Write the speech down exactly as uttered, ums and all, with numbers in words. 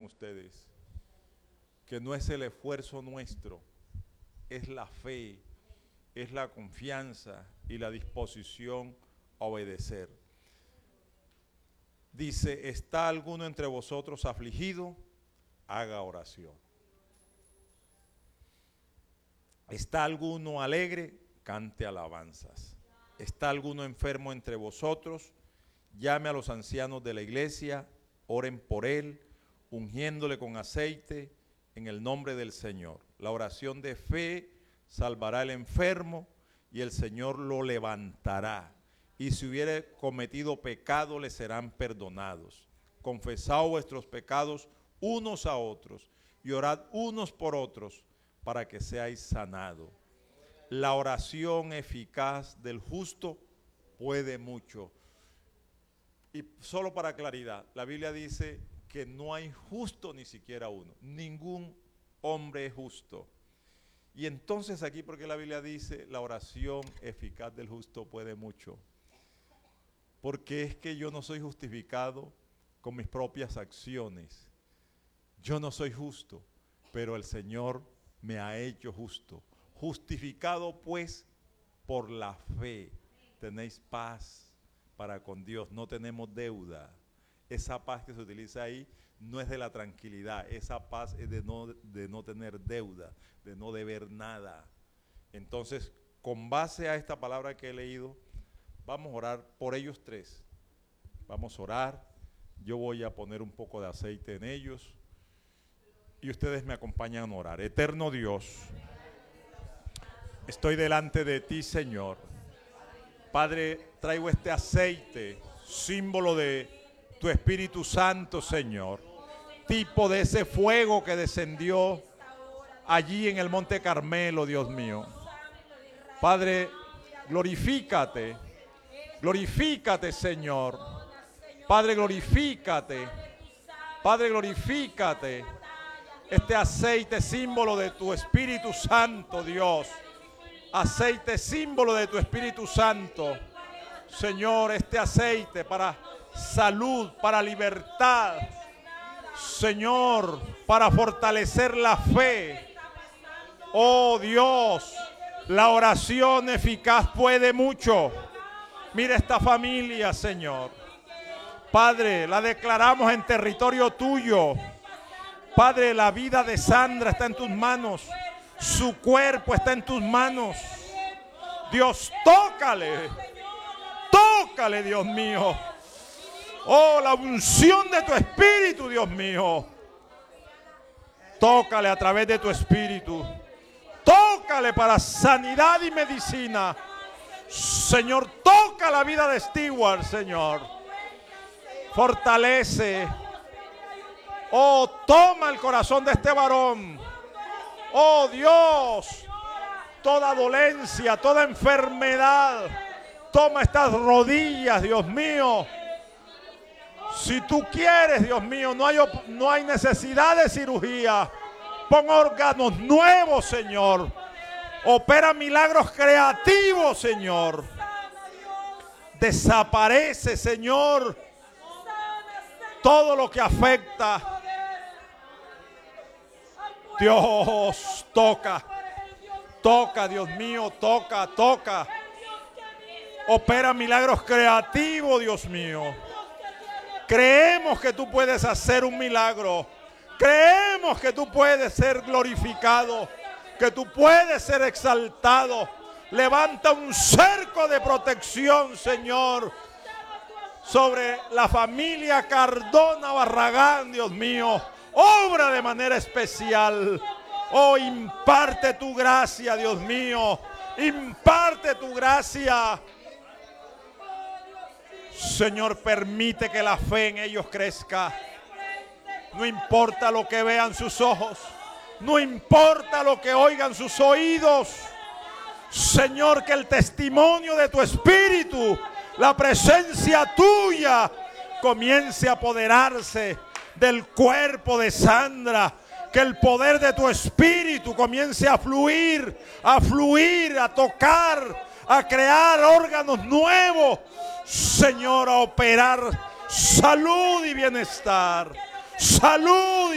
ustedes que no es el esfuerzo nuestro, es la fe, es la confianza y la disposición a obedecer. Dice, ¿está alguno entre vosotros afligido? Haga oración. ¿Está alguno alegre? Cante alabanzas. ¿Está alguno enfermo entre vosotros? Llame a los ancianos de la iglesia, oren por él, ungiéndole con aceite en el nombre del Señor. La oración de fe salvará al enfermo y el Señor lo levantará. Y si hubiere cometido pecado, le serán perdonados. Confesad vuestros pecados unos a otros y orad unos por otros para que seáis sanados. La oración eficaz del justo puede mucho. Y solo para claridad, la Biblia dice que no hay justo ni siquiera uno. Ningún hombre es justo. Y entonces aquí, porque la Biblia dice la oración eficaz del justo puede mucho. Porque es que yo no soy justificado con mis propias acciones. Yo no soy justo, pero el Señor me ha hecho justo. Justificado pues por la fe. Tenéis paz para con Dios, no tenemos deuda. Esa paz que se utiliza ahí no es de la tranquilidad, esa paz es de no, de no tener deuda, de no deber nada. Entonces, con base a esta palabra que he leído, vamos a orar por ellos tres. Vamos a orar, yo voy a poner un poco de aceite en ellos y ustedes me acompañan a orar. Eterno Dios, estoy delante de ti, Señor. Padre, traigo este aceite, símbolo de tu Espíritu Santo, Señor. Tipo de ese fuego que descendió allí en el Monte Carmelo, Dios mío. Padre, glorifícate, glorifícate, Señor. Padre, glorifícate. Padre, glorifícate. Este aceite, símbolo de tu Espíritu Santo, Dios. Aceite, símbolo de tu Espíritu Santo. Señor, este aceite para salud, para libertad. Señor, para fortalecer la fe. Oh Dios, la oración eficaz puede mucho. Mira esta familia, Señor. Padre, la declaramos en territorio tuyo. Padre, la vida de Sandra está en tus manos. Su cuerpo está en tus manos. Dios, tócale. Tócale, Dios mío. Oh, la unción de tu Espíritu, Dios mío. Tócale a través de tu Espíritu. Tócale para sanidad y medicina. Señor, toca la vida de Stewart, Señor. Fortalece. Oh, toma el corazón de este varón. Oh, Dios. Toda dolencia, toda enfermedad. Toma estas rodillas, Dios mío. Si tú quieres, Dios mío, no hay, no hay necesidad de cirugía. Pon órganos nuevos, Señor. Opera milagros creativos, Señor. Desaparece, Señor, todo lo que afecta. Dios, toca. Toca, Dios mío, toca, toca. Opera milagros creativos, Dios mío. Creemos que tú puedes hacer un milagro. Creemos que tú puedes ser glorificado, que tú puedes ser exaltado. Levanta un cerco de protección, Señor, sobre la familia Cardona Barragán, Dios mío. Obra de manera especial. Oh, imparte tu gracia, Dios mío. Imparte tu gracia. Señor, permite que la fe en ellos crezca. No importa lo que vean sus ojos. No importa lo que oigan sus oídos. Señor, que el testimonio de tu Espíritu, la presencia tuya, comience a apoderarse del cuerpo de Sandra. Que el poder de tu Espíritu comience a fluir, a fluir, a tocar, a crear órganos nuevos. Señor, a operar salud y bienestar. Salud.